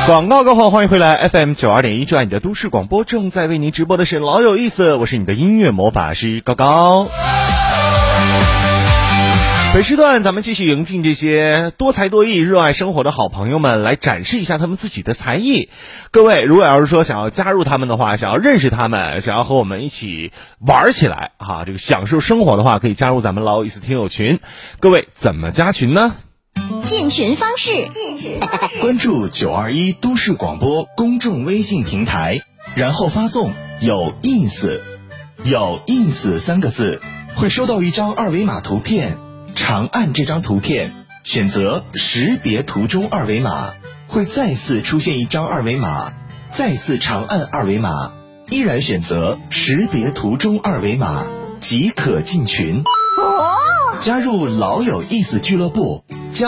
广告过后，欢迎回来 FM92.1，就爱你的都市广播，正在为您直播的是老有意思，我是你的音乐魔法师高高。本时段咱们继续迎进这些多才多艺、热爱生活的好朋友们，来展示一下他们自己的才艺。各位如果要是说想要加入他们的话，想要认识他们，想要和我们一起玩起来啊，这个享受生活的话，可以加入咱们老有意思听友群。各位怎么加群呢？ 进群方式： 关注921都市广播公众微信平台，然后发送有意思3个字，会收到一张二维码图片，长按这张图片，选择识别图中二维码，会再次出现一张二维码，再次长按二维码，依然选择识别图中二维码即可进群。加入老有意思俱乐部，